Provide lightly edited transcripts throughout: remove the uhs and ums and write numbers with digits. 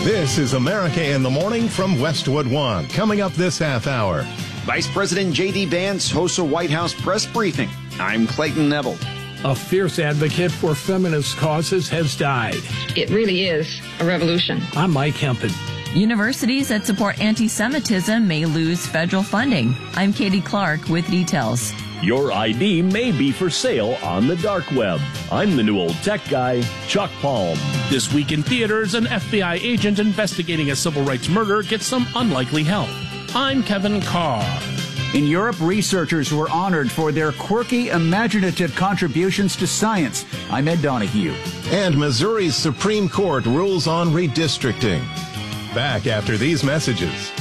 This is America in the Morning from Westwood One. Coming up this half hour. Vice President J.D. Vance hosts a White House press briefing. I'm Clayton Neville. A fierce advocate for feminist causes has died. It really is a revolution. I'm Mike Hempen. Universities that support anti-Semitism may lose federal funding. I'm Katie Clark with details. Your ID may be for sale on the dark web. I'm the new old tech guy, Chuck Palm. This week in theaters, an FBI agent investigating a civil rights murder gets some unlikely help. I'm Kevin Carr. In Europe, researchers were honored for their quirky, imaginative contributions to science. I'm Ed Donahue. And Missouri's Supreme Court rules on redistricting. Back after these messages.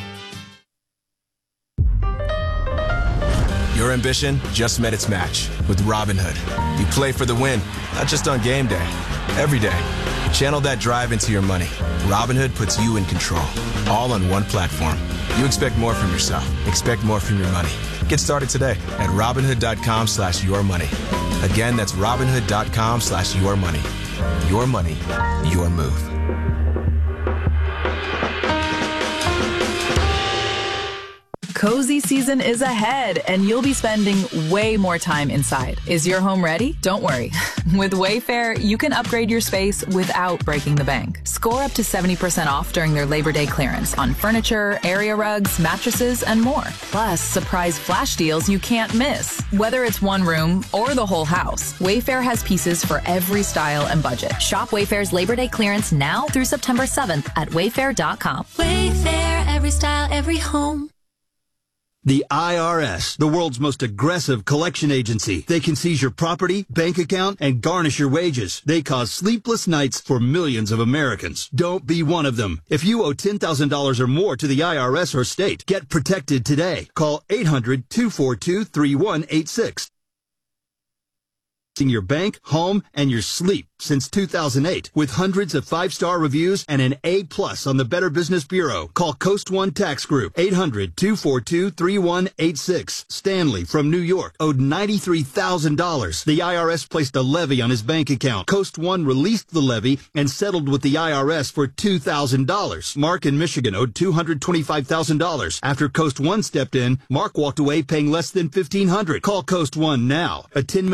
Your ambition just met its match with Robinhood. You play for the win, not just on game day, every day. Channel that drive into your money. Robinhood puts you in control, all on one platform. You expect more from yourself. Expect more from your money. Get started today at Robinhood.com/yourmoney. Again, that's Robinhood.com/yourmoney. Your money, your move. Cozy season is ahead, and you'll be spending way more time inside. Is your home ready? Don't worry. With Wayfair, you can upgrade your space without breaking the bank. Score up to 70% off during their Labor Day clearance on furniture, area rugs, mattresses, and more. Plus, surprise flash deals you can't miss. Whether it's one room or the whole house, Wayfair has pieces for every style and budget. Shop Wayfair's Labor Day clearance now through September 7th at wayfair.com. Wayfair, every style, every home. The IRS, the world's most aggressive collection agency. They can seize your property, bank account, and garnish your wages. They cause sleepless nights for millions of Americans. Don't be one of them. If you owe $10,000 or more to the IRS or state, get protected today. Call 800-242-3186. Your bank, home, and your sleep since 2008 with hundreds of 5-star reviews and an A+ on the Better Business Bureau. Call Coast One Tax Group 800-242-3186. Stanley from New York owed $93,000. The IRS placed a levy on his bank account. Coast One released the levy and settled with the IRS for $2,000. Mark in Michigan owed $225,000. After Coast One stepped in, Mark walked away paying less than $1,500. Call Coast One now. A 10